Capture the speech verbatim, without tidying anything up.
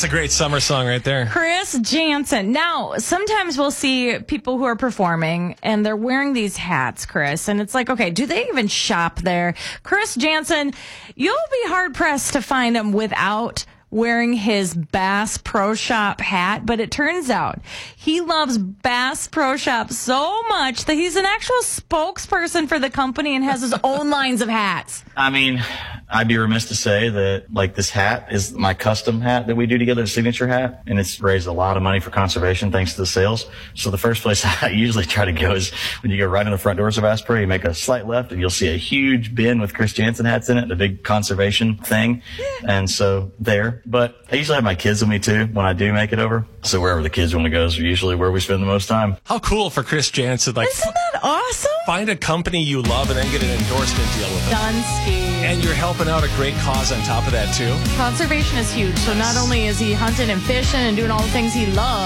That's a great summer song right there. Chris Janson. Now, sometimes we'll see people who are performing and they're wearing these hats, Chris, and it's like, okay, do they even shop there? Chris Janson, you'll be hard pressed to find him without wearing his Bass Pro Shop hat, but it turns out he loves Bass Pro Shop so much that he's an actual spokesperson for the company and has his own lines of hats. I mean, I'd be remiss to say that, like, this hat is my custom hat that we do together, a signature hat, and it's raised a lot of money for conservation thanks to the sales. So the first place I usually try to go is when you go right in the front doors of Bass Pro, you make a slight left and you'll see a huge bin with Chris Janson hats in it, a big conservation thing. And so there. But I usually have my kids with me too when I do make it over. So wherever the kids want to go is usually where we spend the most time. How cool for Chris Janson. Like, Isn't that awesome? Find a company you love and then get an endorsement deal with it. Dunsky. And you're helping out a great cause on top of that too. Conservation is huge. So not only is he hunting and fishing and doing all the things he loves,